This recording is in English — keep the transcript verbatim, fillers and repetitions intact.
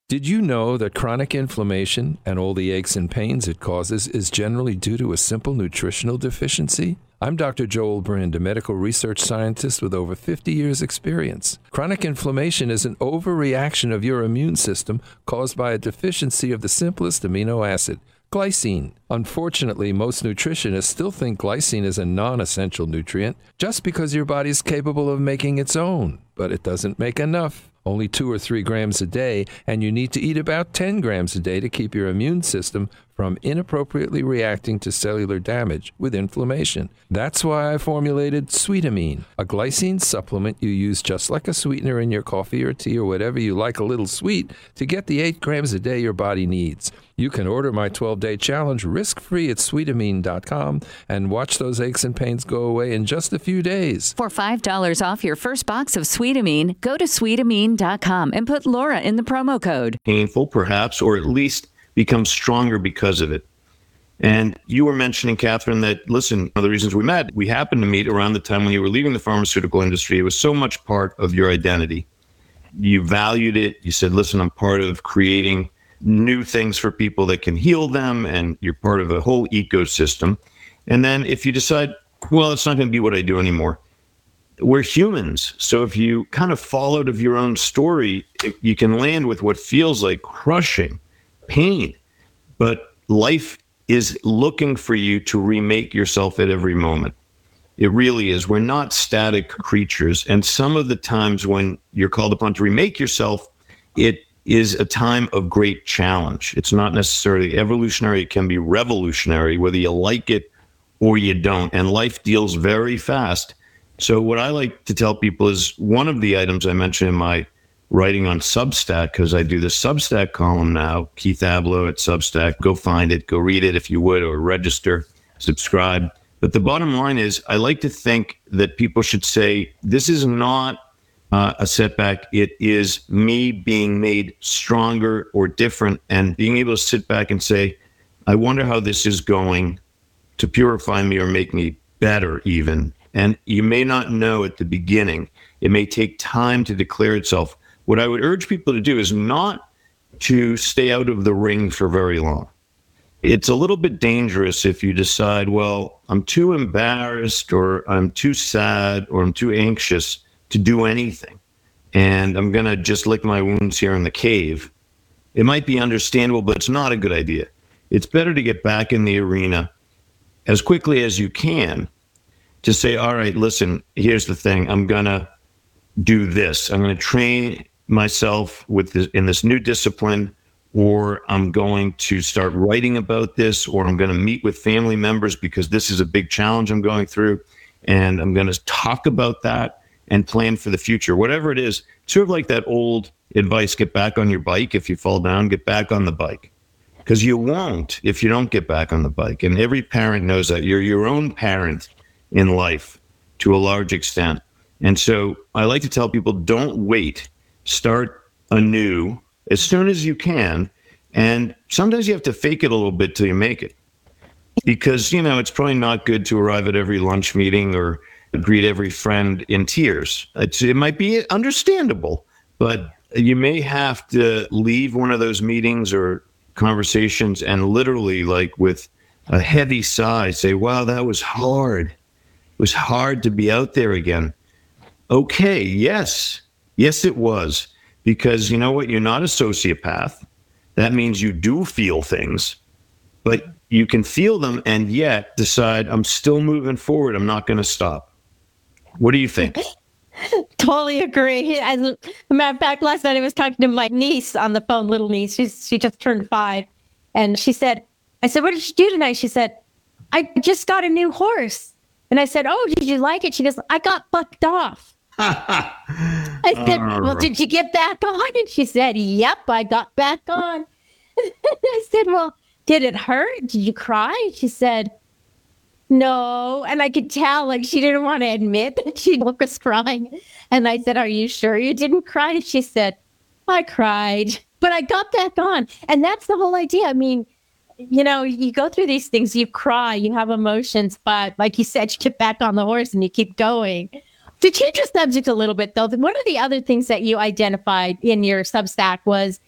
Did you know that chronic inflammation and all the aches and pains it causes is generally due to a simple nutritional deficiency? I'm Doctor Joel Brind, a medical research scientist with over fifty years experience. Chronic inflammation is an overreaction of your immune system caused by a deficiency of the simplest amino acid, glycine. Unfortunately, most nutritionists still think glycine is a non-essential nutrient just because your body is capable of making its own, but it doesn't make enough. Only two or three grams a day, and you need to eat about ten grams a day to keep your immune system from inappropriately reacting to cellular damage with inflammation. That's why I formulated Sweetamine, a glycine supplement you use just like a sweetener in your coffee or tea or whatever you like a little sweet to get the eight grams a day your body needs. You can order my twelve-day challenge risk-free at sweetamine dot com and watch those aches and pains go away in just a few days. For five dollars off your first box of Sweetamine, go to sweetamine dot com and put Laura in the promo code. Painful, perhaps, or at least become stronger because of it. And you were mentioning, Catherine, that, listen, one of the reasons we met, we happened to meet around the time when you were leaving the pharmaceutical industry. It was so much part of your identity. You valued it. You said, listen, I'm part of creating new things for people that can heal them, and you're part of a whole ecosystem. And then if you decide, well, it's not going to be what I do anymore, we're humans. So if you kind of fall out of your own story, you can land with what feels like crushing pain. But life is looking for you to remake yourself at every moment. It really is. We're not static creatures. And some of the times when you're called upon to remake yourself, it is a time of great challenge. It's not necessarily evolutionary. It can be revolutionary, whether you like it or you don't. And life deals very fast. So what I like to tell people is one of the items I mentioned in my writing on Substack, because I do the Substack column now, Keith Ablow at Substack. Go find it, go read it if you would, or register, subscribe. But the bottom line is, I like to think that people should say, this is not uh, a setback. It is me being made stronger or different, and being able to sit back and say, I wonder how this is going to purify me or make me better even. And you may not know at the beginning. It may take time to declare itself. What I would urge people to do is not to stay out of the ring for very long. It's a little bit dangerous if you decide, well, I'm too embarrassed, or I'm too sad, or I'm too anxious to do anything, and I'm going to just lick my wounds here in the cave. It might be understandable, but it's not a good idea. It's better to get back in the arena as quickly as you can to say, all right, listen, here's the thing. I'm going to do this. I'm going to train myself with this, in this new discipline, or I'm going to start writing about this, or I'm going to meet with family members because this is a big challenge I'm going through, and I'm going to talk about that and plan for the future. Whatever it is, sort of like that old advice, get back on your bike. If you fall down, get back on the bike, because you won't if you don't get back on the bike. And every parent knows that. You're your own parent in life to a large extent. And so I like to tell people, don't wait. Start anew as soon as you can. And sometimes you have to fake it a little bit till you make it. Because, you know, it's probably not good to arrive at every lunch meeting or greet every friend in tears. It's, it might be understandable, but you may have to leave one of those meetings or conversations and literally, like with a heavy sigh, say, wow, that was hard. It was hard to be out there again. Okay, yes. Yes, it was. Because you know what? You're not a sociopath. That means you do feel things, but you can feel them and yet decide, I'm still moving forward. I'm not going to stop. What do you think? Totally agree. As a matter of fact, last night I was talking to my niece on the phone, little niece. She's, she just turned five. And she said, I said, what did you do tonight? She said, I just got a new horse. And I said, oh, did you like it? She goes, I got bucked off. I said, well, did you get back on? And she said, yep, I got back on. I said, well, did it hurt? Did you cry? She said, no. And I could tell, like, she didn't want to admit that she was crying. And I said, are you sure you didn't cry? And she said, I cried, but I got back on. And that's the whole idea. I mean, you know, you go through these things, you cry, you have emotions, but like you said, you get back on the horse and you keep going. To change the subject a little bit, though, one of the other things that you identified in your Substack was